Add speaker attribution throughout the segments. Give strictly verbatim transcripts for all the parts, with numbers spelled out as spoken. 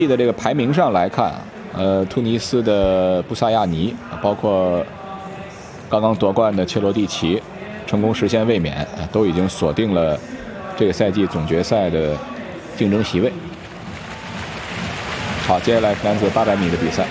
Speaker 1: 的这个排名上来看，呃，突尼斯的布萨亚尼，包括刚刚夺冠的切罗蒂奇，成功实现卫冕，都已经锁定了这个赛季总决赛的竞争席位。好，接下来是男子八百米的比赛。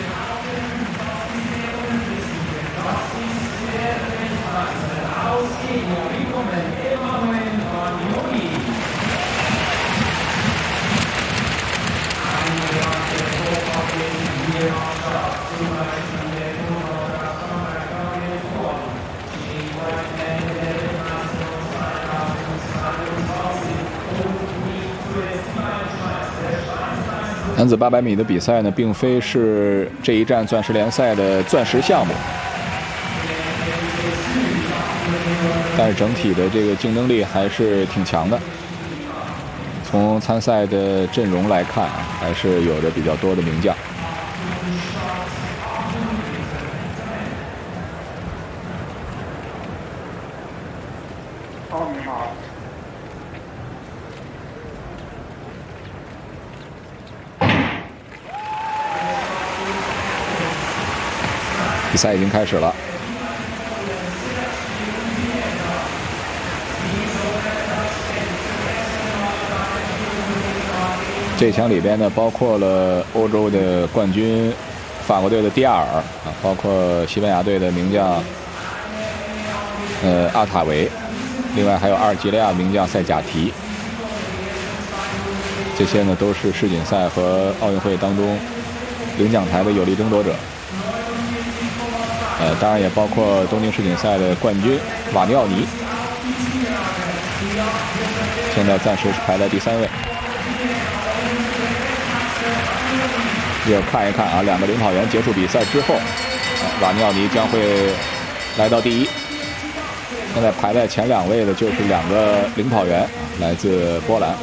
Speaker 1: 男子八百米的比赛呢，并非是这一站钻石联赛的钻石项目，但是整体的这个竞争力还是挺强的。从参赛的阵容来看，还是有着比较多的名将。 比赛已经开始了。这枪里边呢，包括了欧洲的冠军法国队的迪亚尔啊，包括西班牙队的名将呃阿塔维，另外还有阿尔及利亚名将塞贾提。这些呢，都是世锦赛和奥运会当中领奖台的有力争夺者。 呃，当然也包括东京世锦赛的冠军瓦尼奥尼，现在暂时是排在第三位。要看一看啊，两个领跑员结束比赛之后，啊、瓦尼奥尼将会来到第一。现在排在前两位的就是两个领跑员，来自波兰。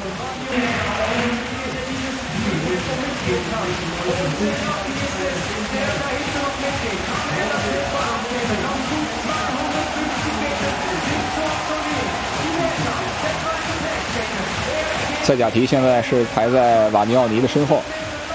Speaker 1: 塞贾提现在是排在瓦尼奥尼的身后。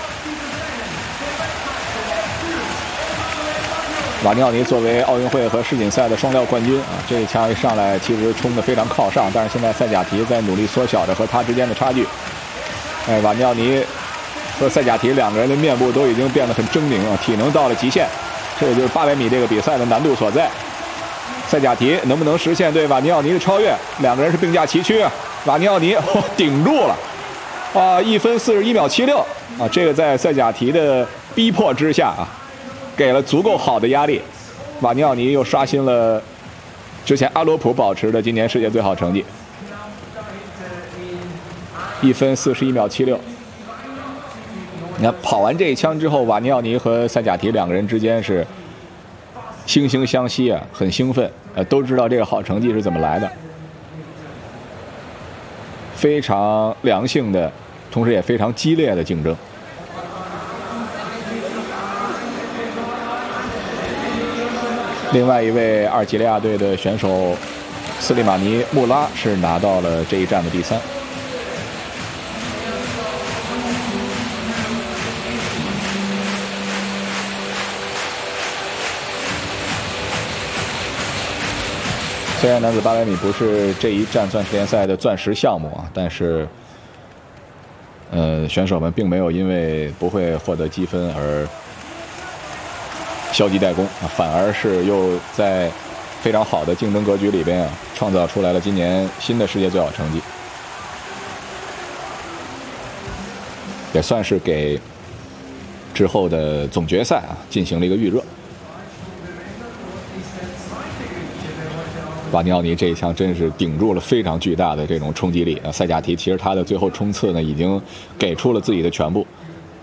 Speaker 1: 瓦尼奥尼作为奥运会和世锦赛的双料冠军啊，这一枪一上来其实冲得非常靠上，但是现在塞贾提在努力缩小着和他之间的差距。哎，瓦尼奥尼和塞贾提两个人的面部都已经变得很狰狞啊，体能到了极限，这也就是八百米这个比赛的难度所在。塞贾提能不能实现对瓦尼奥尼的超越？两个人是并驾齐驱啊。 瓦尼奥尼、哦、顶住了，啊，一分四十一秒七六啊！这个在塞贾提的逼迫之下啊，给了足够好的压力。瓦尼奥尼又刷新了之前阿罗普保持的今年世界最好成绩，一分四十一秒七六。你看跑完这一枪之后，瓦尼奥尼和塞贾提两个人之间是惺惺相惜啊，很兴奋，呃，都知道这个好成绩是怎么来的。 非常良性的，同时也非常激烈的竞争。另外一位阿尔及利亚队的选手斯利马尼·穆拉是拿到了这一站的第三。虽然男子八百米不是这一站钻石联赛的钻石项目啊，但是，呃，选手们并没有因为不会获得积分而消极怠工啊，反而是又在非常好的竞争格局里边啊，创造出来了今年新的世界最好成绩，也算是给之后的总决赛啊进行了一个预热。 瓦尼奥尼这一枪真是顶住了非常巨大的这种冲击力啊！塞贾提其实他的最后冲刺呢，已经给出了自己的全部，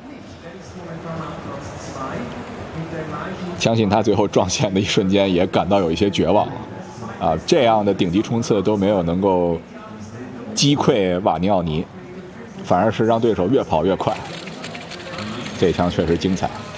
Speaker 1: 相信他最后撞线的一瞬间也感到有一些绝望啊！这样的顶级冲刺都没有能够击溃瓦尼奥尼，反而是让对手越跑越快。这一枪确实精彩。